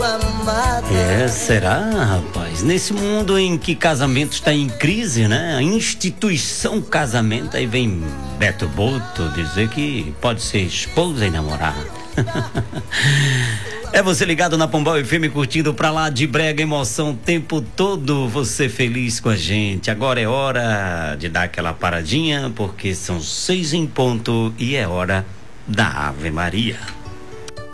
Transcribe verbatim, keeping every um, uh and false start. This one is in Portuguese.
amada. É, será, rapaz? Nesse mundo em que casamento está em crise, né? A instituição casamento, aí vem Beto Boto dizer que pode ser esposa e namorar. É você ligado na Pombal F M, curtindo pra lá de brega emoção o tempo todo, você feliz com a gente. Agora é hora de dar aquela paradinha, porque são seis em ponto e é hora da Ave Maria.